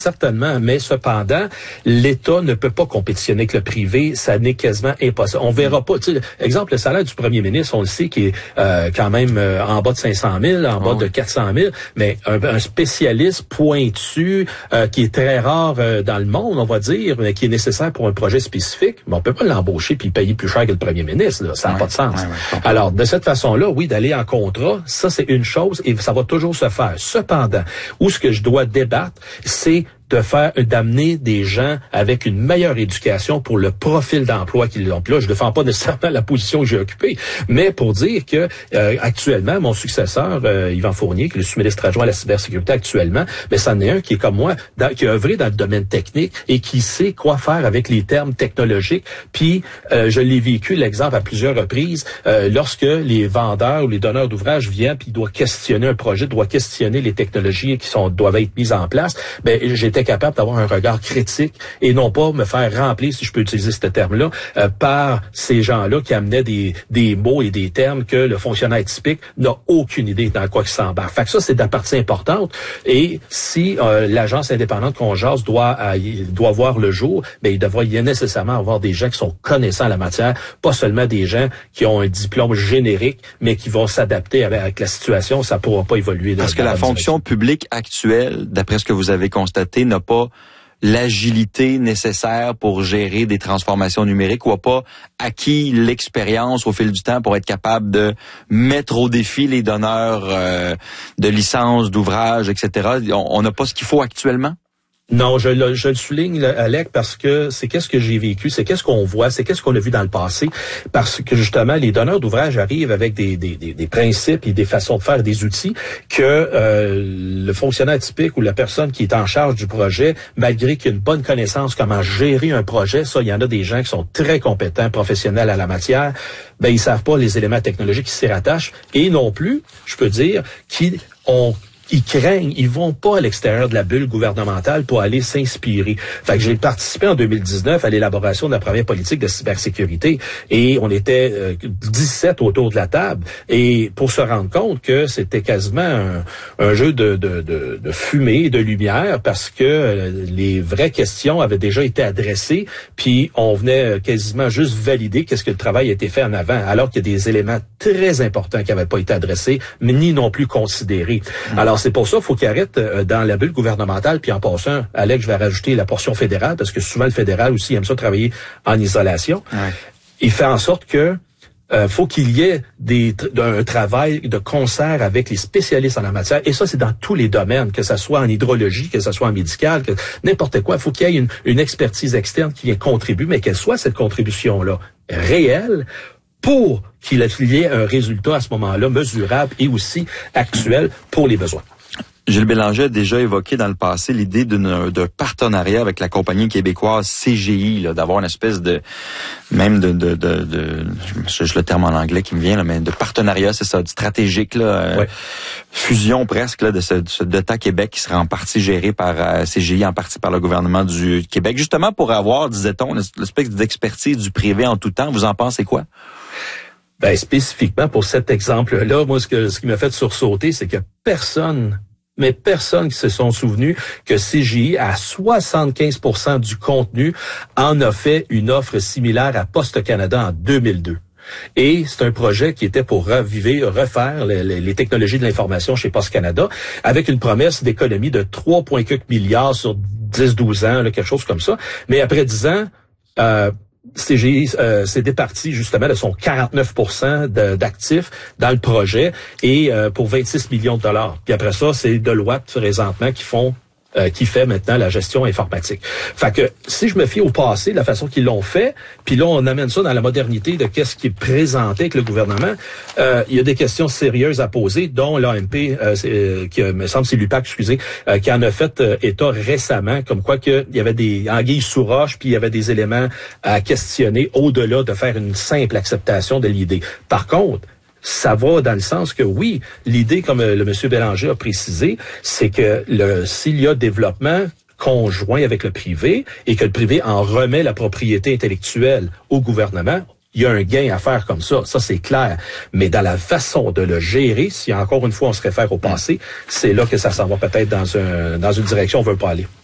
Certainement, mais cependant, l'État ne peut pas compétitionner avec le privé, ça n'est quasiment impossible. On verra pas, tu sais, exemple, le salaire du premier ministre, on le sait, qui est quand même en bas de 500 000, en bas de 400 000, mais un spécialiste pointu, qui est très rare dans le monde, on va dire, mais qui est nécessaire pour un projet spécifique, mais on peut pas l'embaucher puis payer plus cher que le premier ministre, là. Ça n'a pas de sens. Alors, de cette façon-là, oui, d'aller en contrat, ça c'est une chose et ça va toujours se faire. Cependant, où ce que je dois débattre, c'est d'amener des gens avec une meilleure éducation pour le profil d'emploi qu'ils ont. Puis là, je ne défends pas nécessairement la position que j'ai occupée, mais pour dire que actuellement, mon successeur, Yvan Fournier, qui est le sous-ministre adjoint à la cybersécurité actuellement, mais c'en est un qui est comme moi, qui a œuvré dans le domaine technique et qui sait quoi faire avec les termes technologiques. Puis, je l'ai vécu, l'exemple, à plusieurs reprises, lorsque les vendeurs ou les donneurs d'ouvrages viennent puis ils doivent questionner un projet, doivent questionner les technologies qui doivent être mises en place, ben j'étais capable d'avoir un regard critique et non pas me faire remplir, si je peux utiliser ce terme-là, par ces gens-là qui amenaient des mots et des termes que le fonctionnaire typique n'a aucune idée dans quoi il s'embarque. Fait que ça, c'est de la partie importante. Et si l'agence indépendante qu'on jase doit voir le jour, ben il devrait y nécessairement avoir des gens qui sont connaissants en la matière, pas seulement des gens qui ont un diplôme générique, mais qui vont s'adapter avec la situation. Ça pourra pas évoluer. Parce que la fonction publique actuelle, d'après ce que vous avez constaté, n'a pas l'agilité nécessaire pour gérer des transformations numériques ou a pas acquis l'expérience au fil du temps pour être capable de mettre au défi les donneurs de licences, d'ouvrages, etc. On n'a pas ce qu'il faut actuellement? Non, je le souligne, Alec, parce que c'est qu'est-ce que j'ai vécu, c'est qu'est-ce qu'on voit, c'est qu'est-ce qu'on a vu dans le passé, parce que justement, les donneurs d'ouvrages arrivent avec des principes et des façons de faire, des outils que le fonctionnaire typique ou la personne qui est en charge du projet, malgré qu'il y ait une bonne connaissance comment gérer un projet, ça, il y en a des gens qui sont très compétents, professionnels à la matière, ben ils savent pas les éléments technologiques qui s'y rattachent, et non plus, je peux dire, ils craignent, ils vont pas à l'extérieur de la bulle gouvernementale pour aller s'inspirer. Fait que j'ai participé en 2019 à l'élaboration de la première politique de cybersécurité et on était 17 autour de la table et pour se rendre compte que c'était quasiment un jeu de fumée et de lumière parce que les vraies questions avaient déjà été adressées puis on venait quasiment juste valider qu'est-ce que le travail a été fait en avant alors qu'il y a des éléments très importants qui n'avaient pas été adressés mais ni non plus considérés. Alors c'est pour ça qu'il faut qu'il arrête dans la bulle gouvernementale. Puis en passant, Alex, je vais rajouter la portion fédérale, parce que souvent le fédéral aussi aime ça travailler en isolation. Ouais. Il fait en sorte que faut qu'il y ait un travail de concert avec les spécialistes en la matière. Et ça, c'est dans tous les domaines, que ça soit en hydrologie, que ça soit en médical, que n'importe quoi. Il faut qu'il y ait une expertise externe qui contribue, mais qu'elle soit cette contribution-là réelle pour qu'il y ait un résultat à ce moment-là mesurable et aussi actuel pour les besoins. Gilles Bélanger a déjà évoqué dans le passé l'idée d'un partenariat avec la compagnie québécoise CGI, là, d'avoir une espèce de je le terme en anglais qui me vient là, mais de partenariat, c'est ça, stratégique là, ouais. Fusion presque là de ce d'État Québec qui sera en partie géré par CGI, en partie par le gouvernement du Québec, justement pour avoir, disait-on, l'espèce d'expertise du privé en tout temps. Vous en pensez quoi? Ben spécifiquement pour cet exemple-là, moi ce qui m'a fait sursauter, c'est que personne qui se sont souvenus que CGI, à 75% du contenu, en a fait une offre similaire à Poste Canada en 2002. Et c'est un projet qui était pour refaire les technologies de l'information chez Poste Canada, avec une promesse d'économie de 3,4 milliards sur 10-12 ans, là, quelque chose comme ça. Mais après 10 ans, CGI s'est départi justement de son 49% d'actifs dans le projet et pour 26 millions de dollars. Puis après ça, c'est Deloitte présentement qui fait maintenant la gestion informatique. Fait que si je me fie au passé, de la façon qu'ils l'ont fait, puis là on amène ça dans la modernité de qu'est-ce qui est présenté avec le gouvernement, il y a des questions sérieuses à poser, dont l'AMP, qui me semble c'est l'UPAC, qui en a fait état récemment, comme quoi qu'il y avait des anguilles sous roche, puis il y avait des éléments à questionner au-delà de faire une simple acceptation de l'idée. Par contre, ça va dans le sens que oui, l'idée, comme le monsieur Bélanger a précisé, c'est que s'il y a développement conjoint avec le privé et que le privé en remet la propriété intellectuelle au gouvernement, il y a un gain à faire comme ça c'est clair. Mais dans la façon de le gérer, si encore une fois on se réfère au passé, c'est là que ça s'en va peut-être dans une direction où on veut pas aller.